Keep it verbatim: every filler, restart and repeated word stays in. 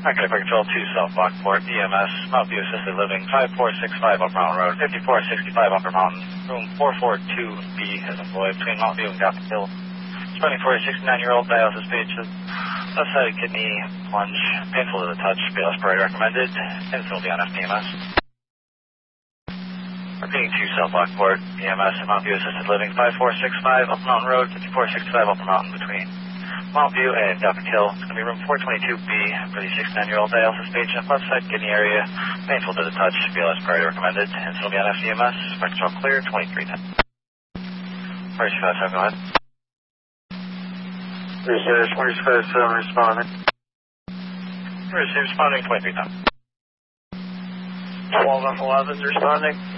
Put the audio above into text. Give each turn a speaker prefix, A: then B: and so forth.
A: Okay, for control two, South Lockport, E M S, Mount View Assisted Living, five four six five Upper Mountain Road, fifty-four sixty-five Upper Mountain, room four four two B is employed between Mount View and Gothic Hill. Responding for a sixty-nine-year-old dialysis patient, left-sided kidney plunge, painful to the touch, B L S priority recommended, infant will be on F P M S. Repeating two, South Lockport, E M S, Mount View Assisted Living, five four six five Upper Mountain Road, fifty-four sixty-five Upper Mountain between Mount View and Gothic Hill. It's going to be room four twenty-two B for the sixty-nine-year-old dialysis patient, left side kidney area, painful to the touch, B L S priority recommended, and still be on F C M S, spectral clear, twenty-three ten. First five seven, go ahead.
B: Research, twenty-five seven responding.
A: Receive responding, twenty-three ten.
B: twelve F eleven responding.